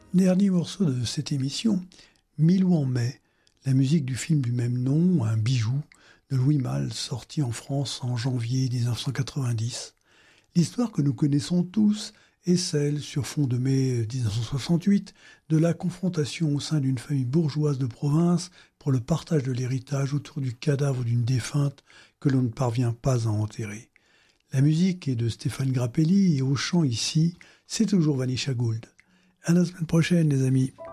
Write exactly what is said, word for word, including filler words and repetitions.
Dernier morceau de cette émission, Milou en mai, la musique du film du même nom, un bijou de Louis Malle, sorti en France en janvier dix-neuf cent quatre-vingt-dix. L'histoire que nous connaissons tous est celle, sur fond de mai dix-neuf cent soixante-huit, de la confrontation au sein d'une famille bourgeoise de province pour le partage de l'héritage autour du cadavre d'une défunte que l'on ne parvient pas à enterrer. La musique est de Stéphane Grappelli et au chant ici, c'est toujours Vanisha Gould. À la semaine prochaine, les amis.